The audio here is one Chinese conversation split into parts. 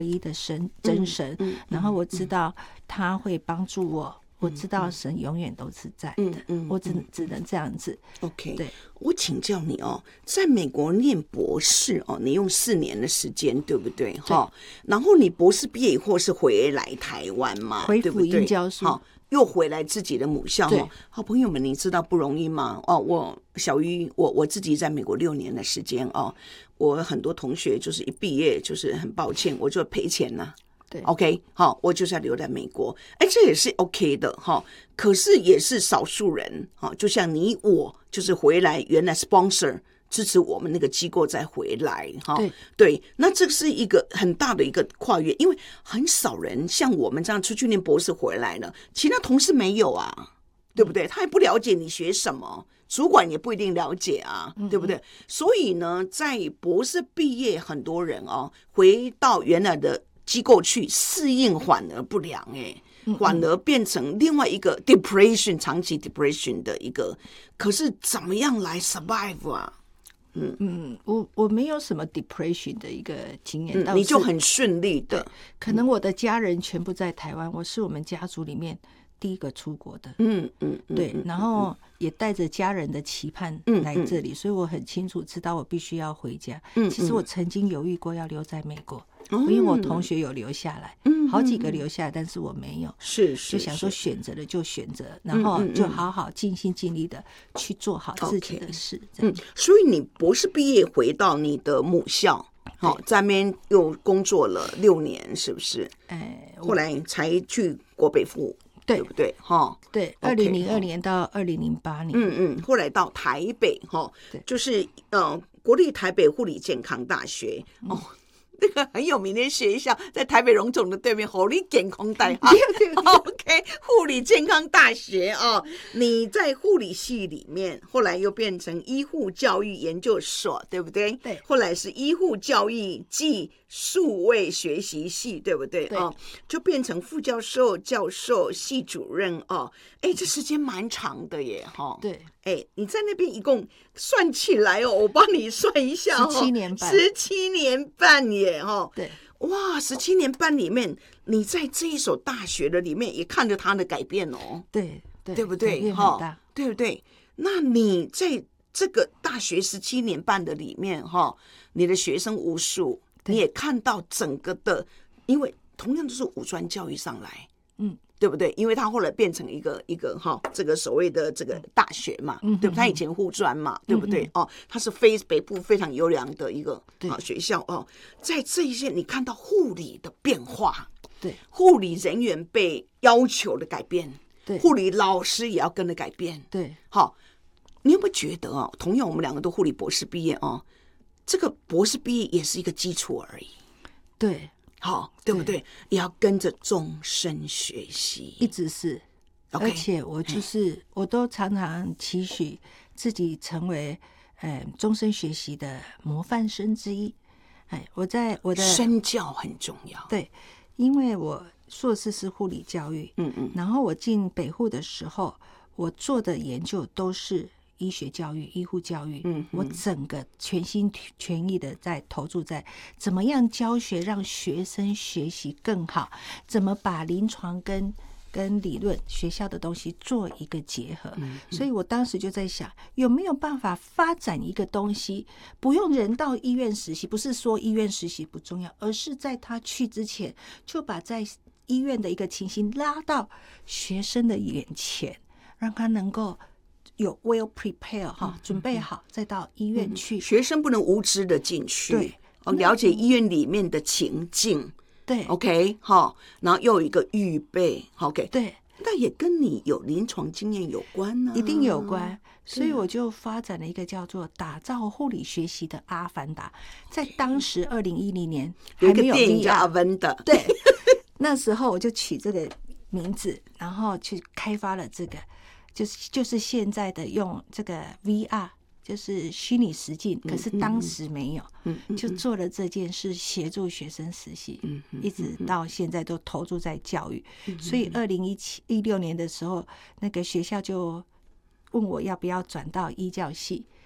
一的真神，然后我知道他会帮助我，我知道神永远都是在的，我只能这样子。 OK， 对， 我请教你哦，在美国念博士哦，你用4年的时间，对不对？哈，然后你博士毕业以后是回来台湾嘛， 回辅对不对？ 音教书， 好，又回来自己的母校哈。好朋友们，你知道不容易吗？哦，我小鱼，我自己在美国6年的时间哦，我很多同学就是一毕业就是很抱歉，我就赔钱了。 对 OK， 好，我就是要留在美国，这也是 OK 的哈。可是也是少数人哈，就像你我，就是回来原来 sponsor 支持我们那个机构再回来哈。对，那这是一个很大的一个跨越，因为很少人像我们这样出去念博士回来了，其他同事没有啊，对不对？他也不了解你学什么。主管也不一定了解啊，对不对？所以呢，在博士毕业，很多人哦，回到原来的机构去适应反而不良，反而变成另外一个 depression 长期 depression 的一个。可是怎么样来 survive 啊？ 我没有什么 depression 的一个经验， 你就很顺利的。 可能我的家人全部在台湾，我是我们家族里面第一个出国的，对，然后也带着家人的期盼来这里，所以我很清楚知道我必须要回家。其实我曾经犹豫过要留在美国，因为我同学有留下来，好几个留下来，但是我没有，就想说选择了就选择，然后就好好尽心尽力的去做好自己的事。 所以你博士毕业回到你的母校。在那边又工作了6年，是不是？后来才去国北附，对不对？ 对，2002年到2008年， 后来到台北，就是国立台北护理健康大学哦。那个很有名的学校在台北荣总的对面，护理健康大学。OK， 护理健康大学哦，你在护理系里面，后来又变成医护教育研究所，对不对？ 对。 后来是医护教育暨数位学习系，对不对？ 对。 就变成副教授、教授、系主任哦。这时间蛮长的耶， 对。 你在那边一共算起来哦，我帮你算一下 17年半 ，17年半耶， 对， 哇，17年半里面，你在这一所大学的里面也看着它的改变哦，对不对？对不对？那你在这个大学17年半的里面你的学生无数，你也看到整个的，因为同样都是五专教育上来，对不对？因为他后来变成一个这个所谓的这个大学嘛，对不对？他以前护专嘛，对不对？他是北部非常优良的一个学校哦。在这一些你看到护理的变化， 对， 护理人员被要求的改变， 对， 护理老师也要跟着改变， 对。 你有没有觉得同样我们2个都护理博士毕业这个博士毕业也是一个基础而已， 对。 对不对？也要跟着终身学习， 一直是。而且我都常常期许自己成为终身学习的模范生之一。我在我的身教很重要， 对，因为我硕士是护理教育，然后我进北护的时候，我做的研究都是医学教育、医护教育，我整个全心全意的在投注在怎么样教学让学生学习更好，怎么把临床跟理论学校的东西做一个结合，所以我当时就在想，有没有办法发展一个东西，不用人到医院实习，不是说医院实习不重要，而是在他去之前，就把在医院的一个情形拉到学生的眼前，让他能够有 well prepare 准备好，再到医院去。 学生不能无知的进去， 对， 了解医院里面的情境， 对 ，OK， 然后又有一个预备 ，OK， 对， 那也跟你有临床经验有关呢， 一定有关。所以我就发展了一个叫做打造护理学习的阿凡达，在当时2010年还没有 VR， 有一个电影叫阿凡达， 对，那时候我就取这个名字，然后去开发了这个。就是现在的用这个 VR， 就是虚拟实境，可是当时没有，就做了这件事，协助学生实习，一直到现在都投注在教育。所以2016年的时候，那个学校就问我要不要转到医教系，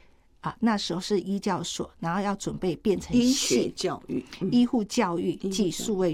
那时候是医教所，然后要准备变成医学教育、 医护教育暨数位